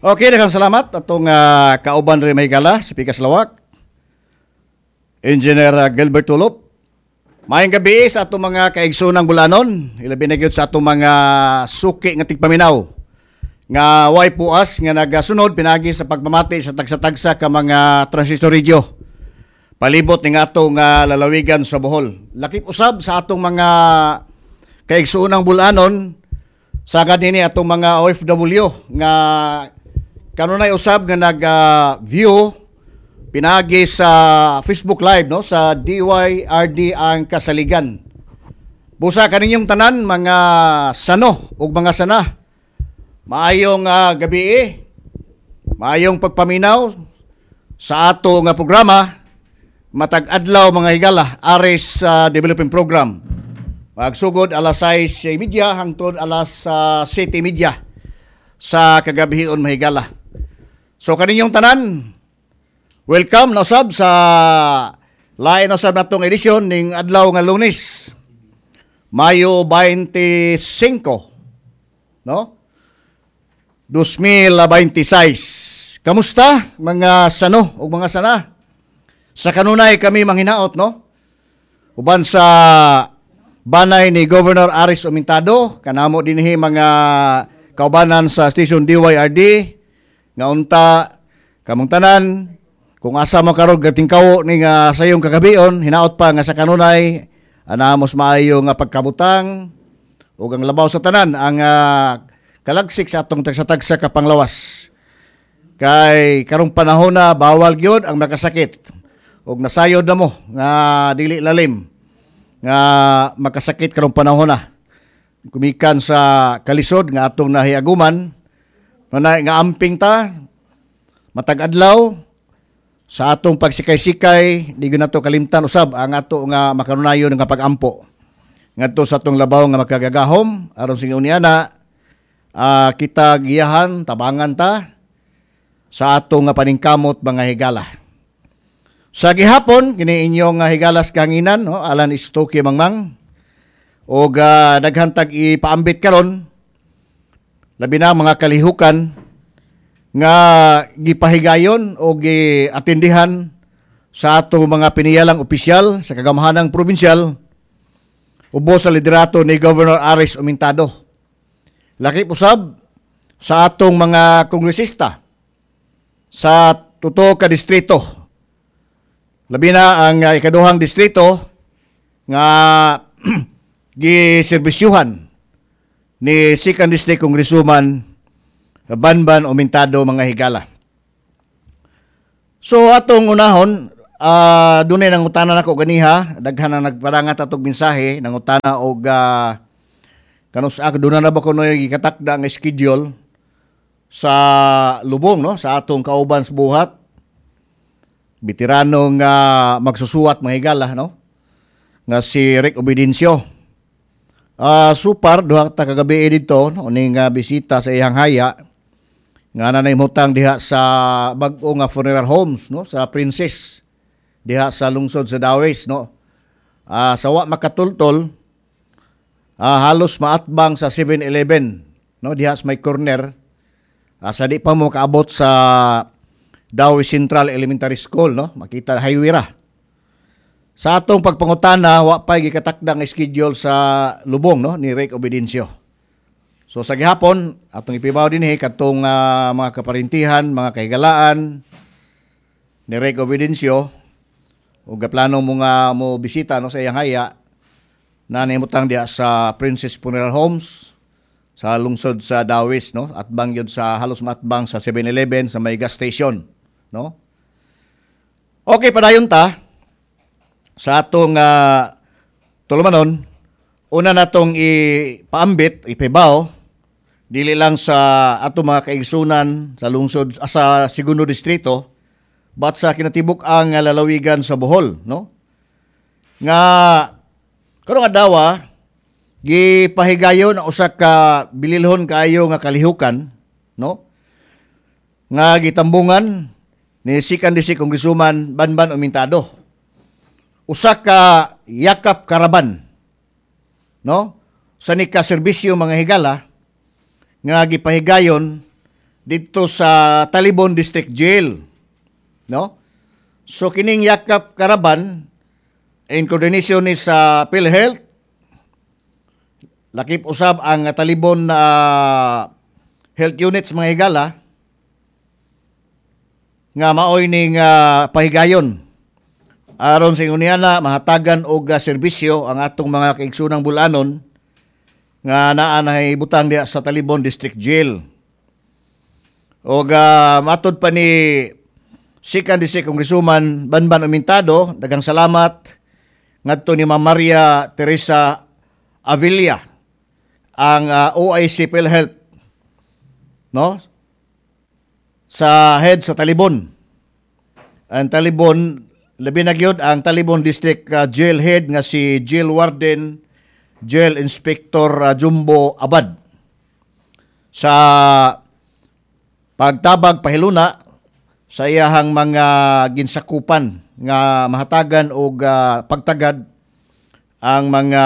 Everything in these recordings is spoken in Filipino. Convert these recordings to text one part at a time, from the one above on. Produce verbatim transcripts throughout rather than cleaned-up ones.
Okay, daghang salamat atong uh, kauban rin may gala sa Pikas Lawak. Engineer uh, Gilbert Tulop. Mayang gabi sa atong mga kaigsunang bulanon, ilabi na gyud sa atong mga suki nga tigpaminaw. Nga way puas nga nagasunod pinagi sa pagmamati sa tagsa-tagsa ka mga transistor radio. Palibot ni nga atong uh, lalawigan sa Bohol. Lakip usab sa atong mga kaigsunang bulanon sa ganini atong mga O F W nga kanunay usab nga nag-view uh, pinagi sa Facebook Live no sa D Y R D ang kasaligan. Busa kaninyong tanan mga sano ug mga sana. Maayong uh, gabi eh. Maayong pagpaminaw sa ato nga programa matag adlaw mga higala ares sa uh, development program. Magsugod alas sais media hangtod alas uh, siyete media sa kagabihion mahigala. So kaninyong tanan, welcome na usab sa lain na usab natong edisyon ning adlaw nga Lunes, Mayo twenty-five, no? two thousand twenty-six. Kamusta mga sano o mga sana? Sa kanunay kami manghinaot, no? Uban sa banay ni Governor Aris Umintado, kanamo dinhi mga kaubanan sa station D Y R D, nga unta kamong tanan kung asa mo karog gatingkaw ni nga sayong kagabion hinaot pa nga sa kanunay anamos maayo nga pagkabutang ug ang labaw sa tanan ang uh, kalagsik sa atong tagsa-tagsa ka panglawas kay karong panahon na bawal gyud ang makasakit ug nasayod na mo nga dili lalim nga makasakit karong panahon na kumikan sa kalisod nga atong nahiaguman nga amping ta matag adlaw sa atong pagsikay-sikay di gyud nato kalimtan usab ang ato nga makanunayon nga pag-ampo ngadto sa atong labaw nga makagagahom aron sing uniana uh, kita giyahan tabangan ta sa atong nga paningkamot mga higala. Sa gihapon kini inyong uh, higalas kanginan no Alan Istoki Mangmang o uh, daghantag ipaambit karon labi na mga kalihukan nga gipahigayon o giatendihan sa atong mga piniyalang opisyal sa kagamahanang probinsyal ubos sa liderato ni Governor Aris Umintado. Lakip usab sa atong mga kongresista sa tuto ka distrito. Labi na ang uh, ikaduhang distrito nga giserbisyuhan ni second District Congresswoman Banban Umintado mga higala. So atong unahon, uh, dunay nang utana nako ganiha, daghan na nagparangat atog mensahe nang utana og uh, kanus ak dunay na ba kuno gikatakda nga schedule sa lubong no sa atong kauban sa buhat. Veteranong uh, magsusuwat mga higala no nga si Rick Obidencio. Uh, supar duha ta kagabi dito no ning uh, bisita sa iyang haya nga nanahimutang diha sa bag-o nga funeral homes no sa Princess diha sa lungsod sa Dawes no. Uh, sa wa makatultol uh, halos maatbang sa seven eleven no diha sa may corner uh, sa di pa mo kaabot sa Dawes Central Elementary School no makita highway ra. Sa atong pagpangutana, wa pay gikatakda nga schedule sa lubong no ni Rick Obidencio. So sa gihapon, atong ipibaw dinhi kadtong uh, mga kaparintihan, mga kahigalaan ni Rick Obidencio ug gaplano mo nga mo bisita no sa iyang haya na nahimutang diha sa Princess Funeral Homes sa lungsod sa Dawes no at bangyod sa halos matbang sa seven eleven sa may gas station no. Okay, padayon ta sa atong uh, tulumanon, una natong ipaambit, ipibaw, dili lang sa atong mga kaigsunan sa lungsod, uh, sa segundo distrito, but sa kinatibuk ang uh, lalawigan sa Bohol, no? Nga, karong adlaw, gipahigayon ang usa ka bililhon kaayo nga kalihukan, no? Nga gitambungan ni second District Congresswoman Banban Umintado. Usa ka yakap karaban no sa nika serbisyo mga higala nga gipahigayon dito sa Talibon District Jail, no? So kining yakap karaban in coordination ni sa PhilHealth, lakip usab ang Talibon na uh, health units mga higala nga maoy ning uh, pahigayon aron sa inguniana mahatagan og uh, serbisyo ang atong mga kaigsunang bulanon nga naa nahibutang diha sa Talibon District Jail. Og uh, matod pa ni Second District Congresswoman Banban Umintado, daghang salamat ngadto ni Ma'am Maria Teresa Avilla, ang uh, O I C PhilHealth, no? Sa head sa Talibon. Ang Talibon, labi na gyud ang Talibon District uh, Jail Head nga si Jail Warden Jail Inspector uh, Jumbo Abad. Sa pagtabag pahiluna sa iyahang mga ginsakupan nga mahatagan og uh, pagtagad ang mga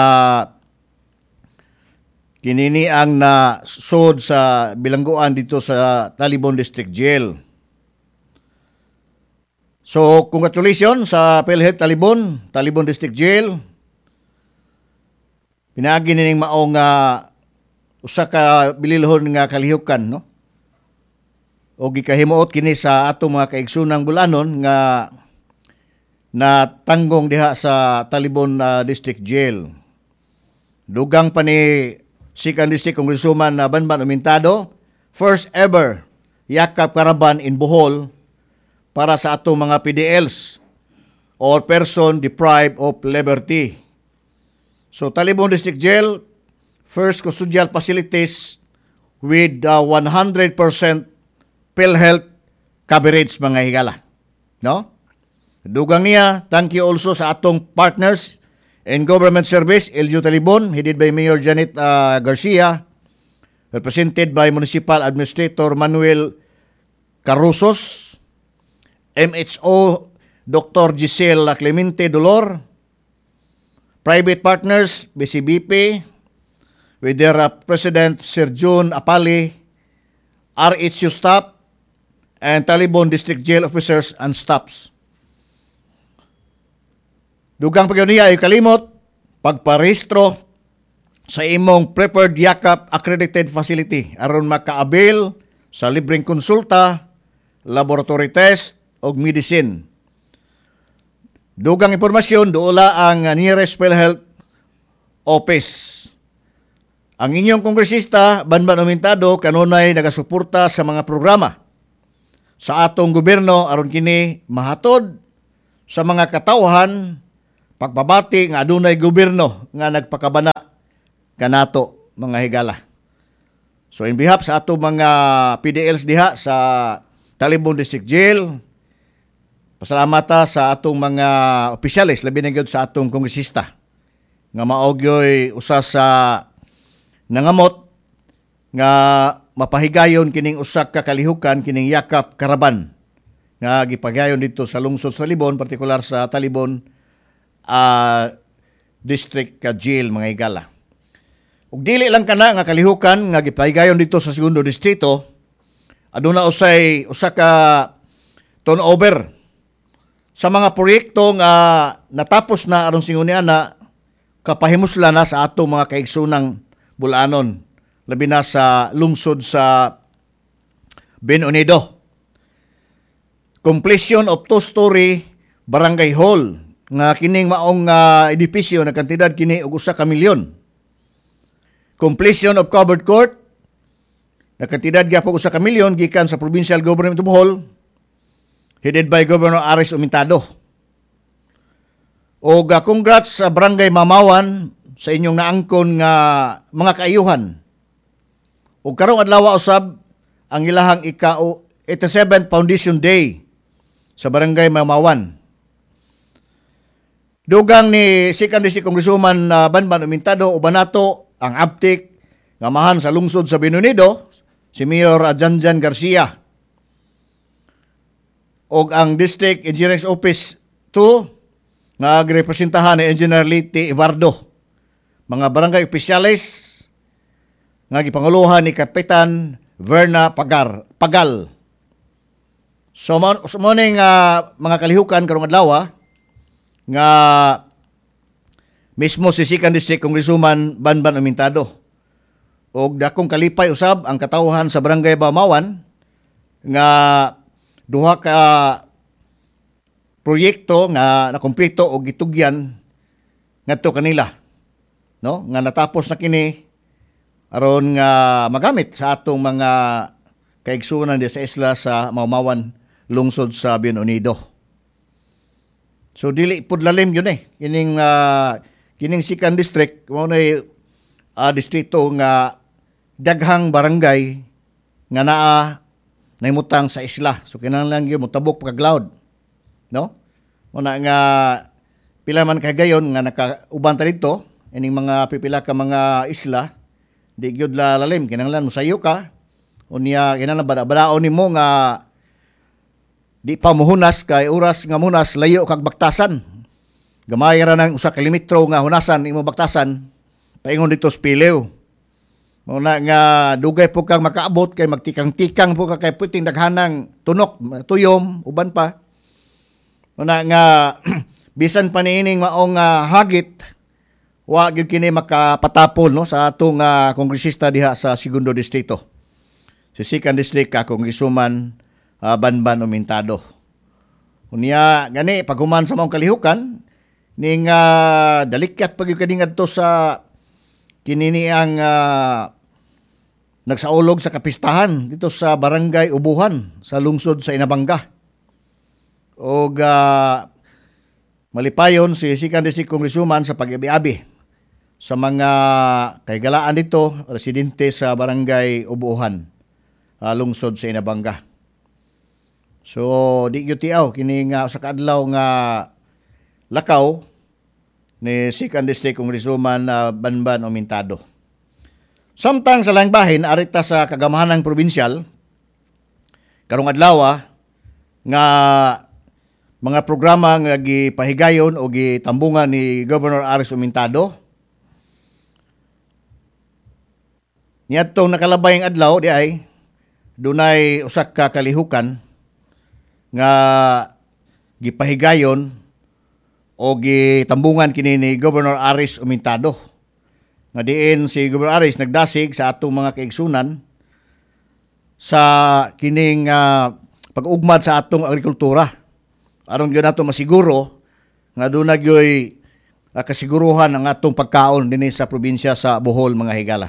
kinini ang na sod sa bilangguan dito sa Talibon District Jail. So, congratulations sa PhilHealth Talibon, Talibon District Jail. Pinaagi nining maong uh, usa ka bililhon nga kalihukan, no? O gikahimuot kini sa atong mga kaigsunang bulanon nga na tanggong diha sa Talibon uh, District Jail. Dugang pa ni Second District Congresswoman uh, Banban Umintado, first ever yakap karaban in Bohol para sa atong mga P D Ls or person deprived of liberty. So Talibon District Jail, first custodial facilities with uh, one hundred percent PhilHealth coverage mga higala. No? Dugang niya, thank you also sa atong partners in government service, L G U Talibon, headed by Mayor Janet uh, Garcia, represented by Municipal Administrator Manuel Carusos, M H O Doctor Giselle Clemente Dolor, private partners, B C B P, with their uh, President Sir June Apali, R H U staff, and Talibon District Jail officers and staffs. Dugang pagyon niya ay kalimot, pagparehistro sa imong preferred yakap accredited facility aron makaabil sa libreng konsulta, laboratory test, o medicine. Dugang impormasyon, doula ang nearest PhilHealth office. Ang inyong kongresista, Banban Umintado, kanunay nagasuporta sa mga programa sa atong gobyerno aron kini mahatod sa mga katawhan pagpabati nga adunay gobyerno nga nagpakabana kanato mga higala. So in behalf sa atong mga P D Ls diha sa Talibon District Jail, pasalamata sa atong mga opisyalis labi na gyud sa atong kongresista nga maogyoy usa sa nangamot nga mapahigayon kining usa ka kalihukan kining yakap karaban nga gipagayon dito sa lungsod sa Talibon, partikular sa Talibon uh, District ka Jail mga higala. Ug dili lang kana nga kalihukan nga gipahigayon dito sa segundo distrito, aduna usay usa ka turnover sa mga proyekto nga natapos na aron singuniana kapahimusla na sa atong mga kaigsunang bulanon, labi na sa lungsod sa Ben Unido. Completion of two-story barangay hall nga kining maong uh, edipisyo na kantidad kini og usa ka milyon. Completion of covered court na kantidad gyapon usa ka milyon gikan sa Provincial Government of Bohol, headed by Governor Aris Umintado. O uh, congrats sa Barangay Mamawan sa inyong naangkon nga mga kaayuhan. O karong adlaw usab ang ilahang ika eighty-seventh Foundation Day sa Barangay Mamawan. Dugang ni Second District Congresswoman uh, Banban Umintado uban nato ang aptik nga mahan sa lungsod sa Benunido, si Mayor Janjan Garcia. Og ang District Engineering Office two nga girepresentahan ni Engineer Liti Ibardo. Mga barangay opisyalis nga gipanguluhan ni Kapitan Verna Pagar, Pagal. So mo so, mo ning uh, mga kalihukan karong adlaw nga mismo si Second District Congresswoman Banban Umintado og dakong kalipay usab ang katawhan sa Barangay Bamawan nga duha ka proyekto nga nakumpleto og gitugyan ngadto kanila, no, nga natapos na kini aron nga magamit sa atong mga kaigsunan di sa isla sa Maumawan lungsod sa Bion-Unido. So dili pud lalim yun eh. Kining uh, kining second district mo na uh, distrito nga daghang barangay nga naa naimutang sa isla. So kinahanglan gyud motabok pagka-cloud, no? Una nga pila man kay gayon nga nakauban ta dito ining mga pipila ka mga isla di gyud la lalim, kinahanglan mosayo ka unya kinahanglan bada-badaon nimo nga di pa muhunas kay oras nga munas layo kag baktasan. Gamay ra nang usa ka kilometro nga hunasan imo baktasan paingon dito sa Pilew. Muna nga dugay po kang makaabot kay magtikang-tikang po ka kay puting daghanang tunok, tuyom, uban pa. Muna nga bisan pa niining maong uh, hagit wa gyud kini makapatapol no sa atong uh, kongresista diha sa Segundo Distrito. Si Second District ka Congresswoman uh, Banban Umintado. Unya gani paghuman sa maong kalihukan ning uh, dalikat pag kini ngadto sa kinini ang uh, nagsaulog sa kapistahan dito sa Barangay Ubuhan sa lungsod sa Inabanga. O uh, malipayon si Second District Congresswoman sa pag-abi-abi sa mga kaigalaan dito, residente sa Barangay Ubuhan, uh, lungsod sa Inabanga. So di gyud tiaw kini nga sa kaadlaw nga lakaw ni Second District Congresswoman uh, Banban Umintado. Samtang sa laing bahin arita sa kagamahanang probinsyal karong adlaw nga mga programa nga gipahigayon o gitambungan ni Governor Aris Umintado. Niadtong nakalabayng adlaw di ay dunay usa ka kalihukan nga gipahigayon o gitambungan kini ni Governor Aris Umintado. Nga diin si Governor Aris nagdasig sa atong mga kaigsunan sa kining uh, pag-ugmad sa atong agrikultura. Aron gyud nato masiguro nga doon na gyoy uh, kasiguruhan ang atong pagkaon dinhi sa probinsya sa Bohol, mga higala.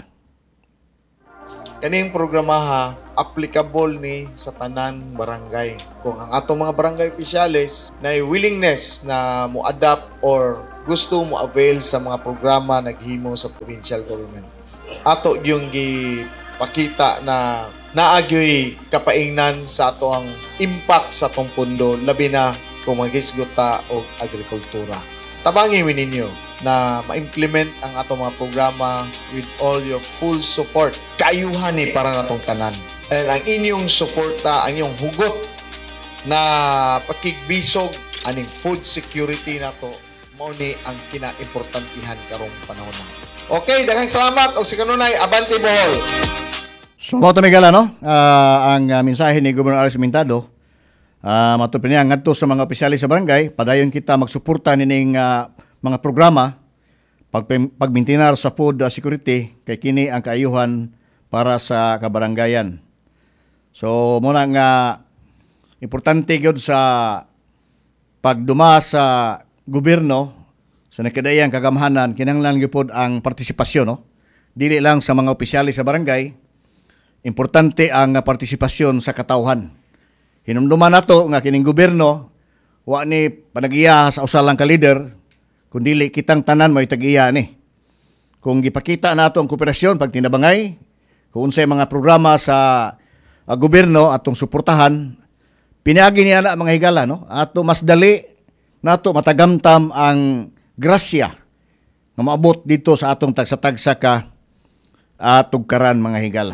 Kaning programaha applicable ni sa tanan barangay. Kung ang atong mga barangay opisyales na willingness na mo-adapt or gusto mo avail sa mga programa naghimo sa provincial government. Ato yung gipakita na naagyoy kapaingnan sa ato ang impact sa atong pundo, labi na kung magisgota o agrikultura. Tabangin mi ninyo na ma-implement ang atong mga programa with all your full support. Kaayuhan ni para natong tanan. And ang inyong suporta, ang inyong hugot na pakigbisog, aning food security nato, mao ni ang kinaimportantihan karong panahon na. Okay, daghang salamat og si kanunay Abante Bohol. So mo to migala no, uh, ang uh, mensahe ni Governor Aris Umintado. Uh, matupin niya ngadto sa mga opisyalis sa barangay, padayon kita magsuporta nining uh, mga programa pag pagmintinar sa food uh, security kay kini ang kaayuhan para sa kabarangayan. So muna nga importante gyud sa pagduma sa gobyerno sa nakadayang kagamahanan, kinahanglan gyud ang partisipasyon, no? Dili lang sa mga opisyalis sa barangay, importante ang partisipasyon sa katawhan. Hinumduman nato nga kining gobyerno wa ni panagiya sa usa lang ka leader, kundi kitang tanan may tag-iya ni. Kung gipakita nato ang kooperasyon pag tinabangay, kung unsay mga programa sa uh, gobyerno atong suportahan, piniagi niya na mga higala, no? Ato mas dali nato matagamtam ang grasya nga maabot dito sa atong tagsa-tagsa ka uh, tugkaran, mga higala.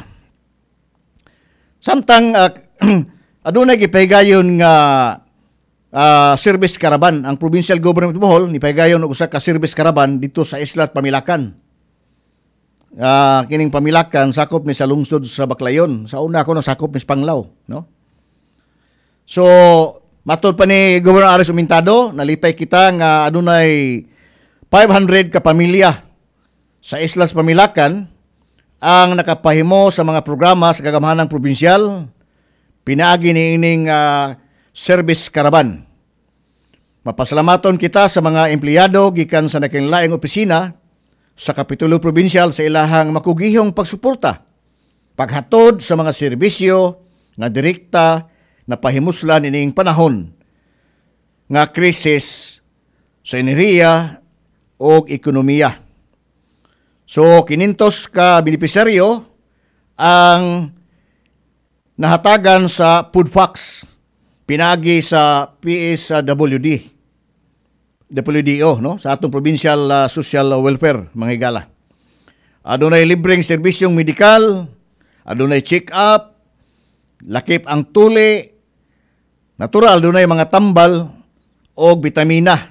Samtang uh, adunay gipahigayon nga uh, service caravan ang Provincial Government of Bohol, ni pahigayon og usa ka service caravan dito sa Isla Pamilakan. uh, kining pamilakan sakop ni sa lungsod sa Baclayon. Sa una ko no sakop ni sa Panglao, no? So matod pa ni Gobernador Ares Umintado, nalipay kita nga adunay five hundred ka pamilya sa Islas Pamilakan ang nakapahimo sa mga programa sa kagamhanang probinsyal, pinaagi ni ining uh, service caravan. Mapasalamaton kita sa mga empleyado gikan sa nakinlaing opisina sa Kapitulo Provincial sa ilahang makugihong pagsuporta, paghatod sa mga serbisyo nga direkta na pahimuslan ining panahon nga krisis sa enerhiya o ekonomiya. So, kinintos ka benepisaryo ang nahatagan sa Food Facts, pinagi sa P S W D, W D O, no? Sa atong Provincial uh, Social Welfare, mga higala. Adunay libreng serbisyong medikal, adunay check-up, lakip ang tuli, natural, adunay mga tambal o vitamina.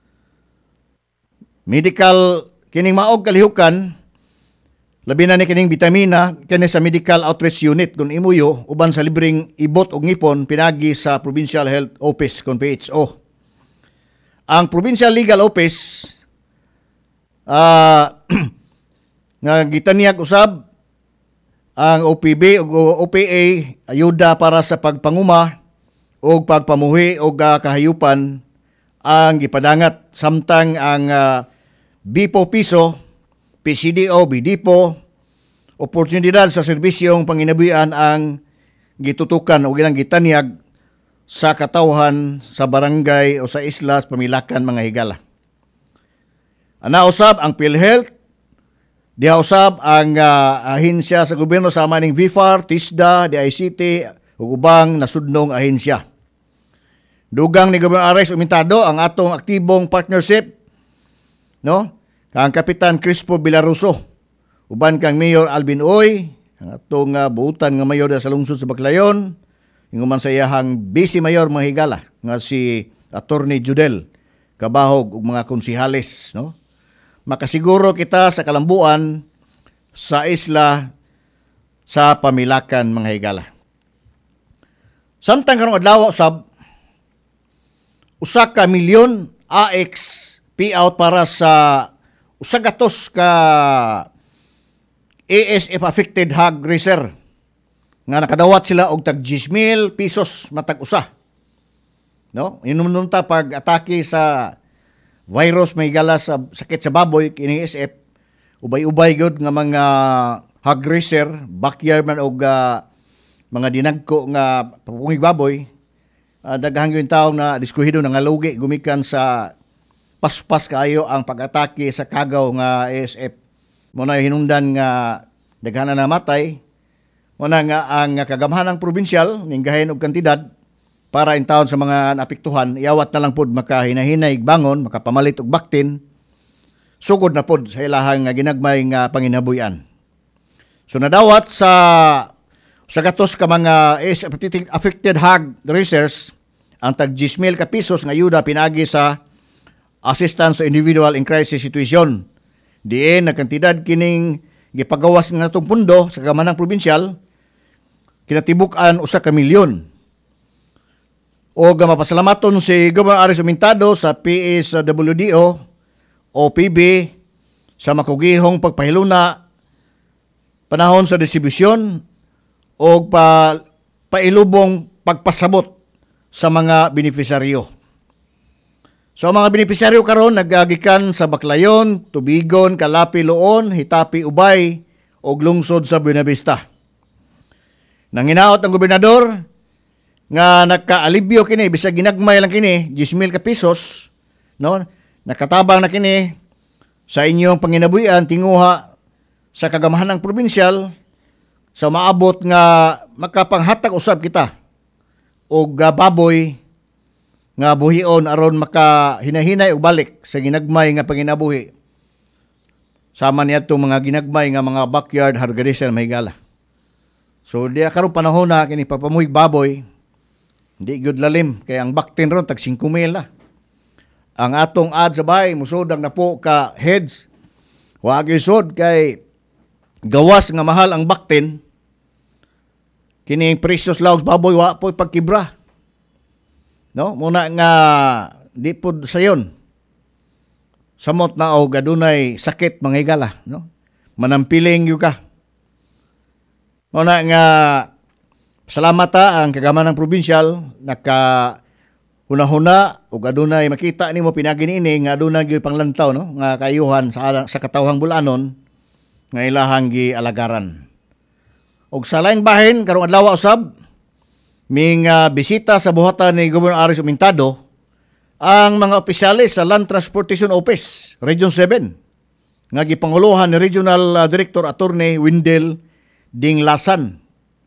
Medical, kining maog kalihukan, labi na ni kining vitamina, kini sa Medical Outreach Unit, kung imuyo, uban sa libreng ibot o ngipon, pinagi sa Provincial Health Office, kung P H O. Ang Provincial Legal Office, uh, nga gitaniyag usab, ang O P B o O P A, ayuda para sa pagpanguma o pagpamuhi o uh, kahayupan ang gipadangat. Samtang ang uh, B P O Piso, P C D O, B D P O, oportunidad sa serbisyong panginabuhian ang gitutukan o gilang gitanyag sa katawhan sa barangay o sa islas pamilakan, mga higala. Ana usab ang PhilHealth, diha usab ang uh, ahensya sa gobyerno sa maning V F A R, TISDA, D I C T ug ubang nasudnong ahensya. Dugang ni Gobernador Ares Umintado ang atong aktibong partnership, no? Kang Kapitan Crispo Villaruso, uban kang Mayor Alvin Oy, ang atong uh, buutan nga mayor sa lungsod sa Baclayon, inguman sa iyahang Vice Mayor, mga higala nga si Attorney Judel Kabahog ug mga konsihales, no? Makasiguro kita sa kalambuan sa isla sa Pamilakan, mga higala. Samtang karong adlaw usab, usa ka milyon A X payout para sa usagatos ka A S F affected hog raiser nga nakadawat sila og tag ten mil pesos matag usa. No? Inumnunta pag atake sa virus may gala sa sakit sa baboy kining A S F, ubay-ubay gud nga mga hog raiser, backyard man og uh, mga dinagko nga papungig baboy. Uh, daghang yung tao na diskuhido na nga lugi gumikan sa paspas kaayo ang pag-atake sa kagaw nga A S F. Muna hinungdan nga daghana na matay. Muna nga ang kagamhanang probinsyal ninggahin og kantidad para in taon sa mga naapektuhan, iawat na lang pod makahinahinay bangon, makapamalit og baktin. Sugod na pod sa ilahang nga ginagmay nga panginabuyan. So nadawat sa sa gatos ka mga A S F affected hog raisers ang tag ten mil ka pesos nga ayuda pinagi sa assistance to individual in crisis situation. Diin na kantidad kining gipagawas nga natong pundo sa kagamhanang probinsyal kinatibuk-an usa ka milyon. O mapasalamaton si Gobernador Ares Umintado sa P S W D O o P B sa makugihong pagpahiluna panahon sa distribusyon o pa pailubong pagpasabot sa mga benepisaryo. So ang mga benepisaryo karon nagagikan sa Baclayon, Tubigon, Kalapi, Loon, Hitapi, Ubay ug lungsod sa Buenavista. Nanginaot ang gobernador nga naka-alibyo kini bisag ginagmay lang kini ten mil ka pesos, no? Nakatabang na kini sa inyong panginabuhian tinguha sa kagamhanang probinsyal sa maabot nga makapanghatag usab kita og uh, baboy nga buhion aron makahinahinay og balik sa ginagmay nga panginabuhi. Sama niya itong mga ginagmay nga mga backyard hargarisan mahigala. So diya karon panahon na kini pagpamuhig baboy, hindi good lalim kay ang baktin ron tag five mil na. Ang atong ad sa bahay musod ang napo ka heads. Wa gyud sod kay gawas nga mahal ang baktin, kining precious laos baboy wa po'y pagkibra. No? Muna nga di po sayon. Samot na o gadunay sakit mga higala, no? Manampiling yu ka. Muna nga salamat ta ang kagaman ng probinsyal naka hunahuna o adunay makita nimo pinagi niini nga adunay gyud panglantaw, no? Nga kayuhan sa sa katawhang bulanon nga ilahang gi alagaran. Og sa laing bahin karong adlaw usab ming uh, bisita sa buhatan ni Gobernador Aris Humintado ang mga opisyalis sa Land Transportation Office Region seven nga gipanguluhan ni Regional uh, Director Attorney Windel Dinglasan.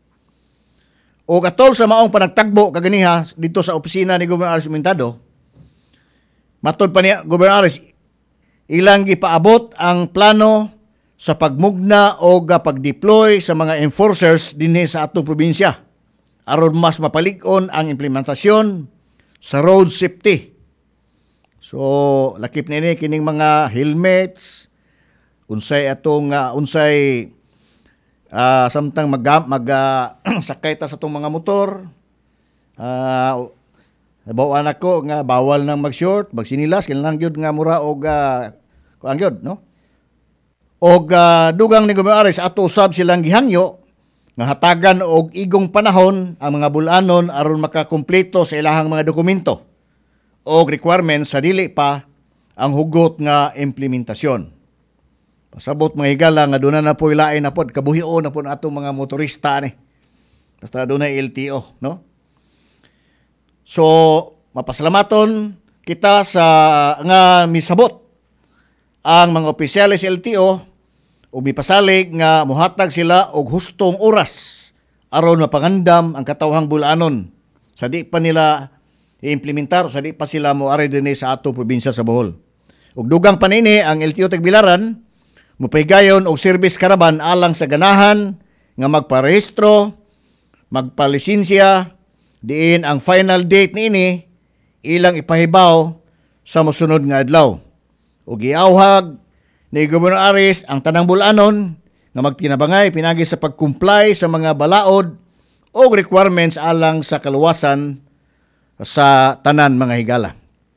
O atol sa maong panagtagbo kaganiha dito sa opisina ni Gobernador Aris Humintado, matod pa niya Gobernador Aris, ilang gipaabot ang plano sa pagmugna o pag-deploy sa mga enforcers dinhi sa atong probinsya aron mas mapalig-on ang implementasyon sa road safety. So, lakip nini kining mga helmets, unsay atong uh, unsay uh, samtang mag, mag uh, sakay ta sa atong mga motor. Uh, Nabawaan ako nga bawal nang mag-short, magsinilas, kailangan gyud nga mura og uh, kuan gyud, no? Og uh, dugang ni Gobernador Aris ato usab silang gihangyo nga hatagan og igong panahon ang mga bulanon aron makakumpleto sa ilahang mga dokumento o requirements sa dili pa ang hugot nga implementasyon. Pasabot mga higala nga doon na po ilain na po, kabuhion na po na atong mga motorista ni. Basta doon na L T O, no? So, mapasalamaton kita sa nga misabot ang mga opisyalis L T O o mipasalig nga muhatag sila og hustong oras aron mapangandam ang katawhang bulanon sa di pa nila i-implementar o sa di pa sila moari dinhi sa ato probinsya sa Bohol. Ug dugang panini ang L T O Tagbilaran mupahigayon og service caravan alang sa ganahan nga magparehistro, magpalisensya diin ang final date niini ilang ipahibaw sa mosunod nga adlaw. Ug giawhag ni Gobernador Aris ang tanang bulanon nga magtinabangay pinagi sa pag-comply sa mga balaod o requirements alang sa kaluwasan sa tanan mga higala.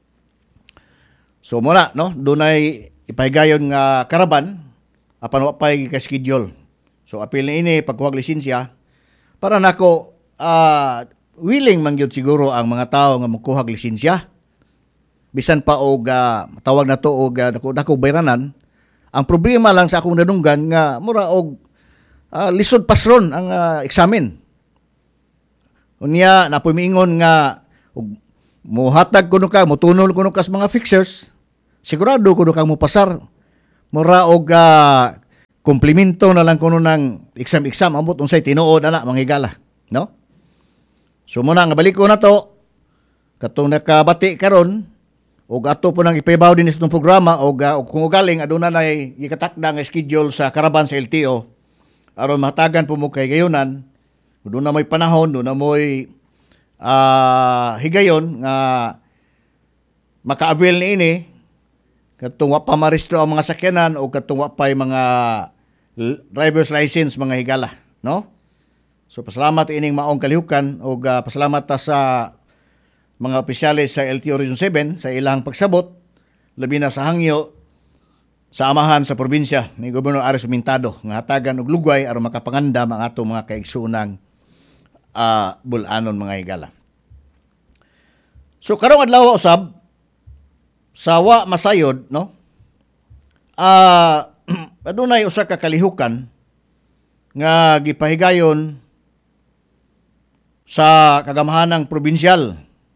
So muna, no, dunay ipahigayon nga karaban apan wa pay ka-schedule. So apil ni ini pagkuhag lisensya para nako uh, willing man gyud siguro ang mga tawo nga magkuhag lisensya. Bisan pa og uh, tawag na to og uh, dako dako bayranan. Ang problema lang sa akong nadunggan nga mura og uh, lisod pasron ang uh, eksamen. Unya napoy miingon nga og mohatag kuno ka, motunol kuno ka sa mga fixers, sigurado kuno kang mopasar. Mura og uh, komplemento na lang kuno ng exam-exam ambot unsay tinuod ana mga higala, no? So muna nga balik ko na to katong nakabati karon og ato po nang ipahibaw din itong programa og uh, kung galing aduna na gikatakda nga schedule sa karaban sa L T O aron matagan po mo kay gayunan doon na may panahon doon na may uh, higayon nga maka-avail ni ini katong wa pa marehistro ang mga sakyanan o katong wa pa mga driver's license mga higala, no? So pasalamat ining maong kalihukan og uh, pasalamat ta sa mga opisyalis sa L T O Region seven sa ilang pagsabot, labi na sa hangyo sa amahan sa probinsya ni Gobernador Aris Humintado nga hatagan og lugway aron makapangandam ang ato mga kaigsuonang uh, bulanon mga higala. So karong adlaw usab sa wa masayod, no? Ah, uh, adunay usa ka kalihukan nga gipahigayon sa kagamahanang probinsyal.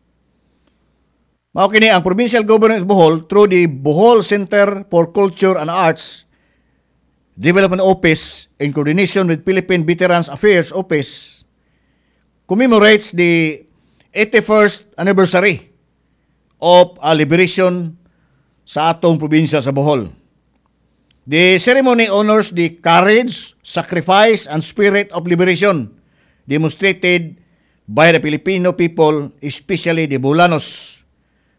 Mao kini ang Provincial Government of Bohol through the Bohol Center for Culture and Arts Development Office in coordination with Philippine Veterans Affairs Office commemorates the eighty-first anniversary of a liberation sa atong probinsya sa Bohol. The ceremony honors the courage, sacrifice, and spirit of liberation demonstrated by the Filipino people, especially the Bolanos,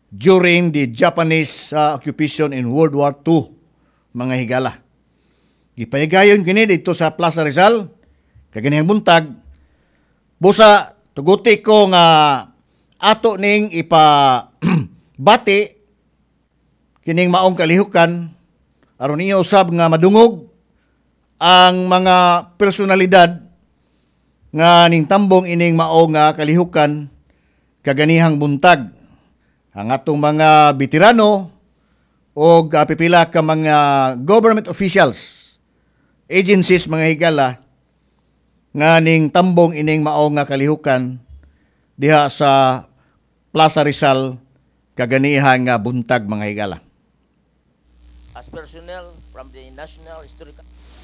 during the Japanese uh, occupation in World War Two, mga higala. Gipahigayon kini dito sa Plaza Rizal kaganihang buntag. Busa tuguti ko nga ato ning ipa bati kining maong kalihukan aron niya usab nga madungog ang mga personalidad nga ning tambong ining mao nga kalihukan kaganihang buntag. Ang atong mga veterano o pipila ka mga government officials, agencies, mga higala nga ning tambong ining mao nga kalihukan diha sa Plaza Rizal kaganihang buntag, mga higala. As personnel from the National Historical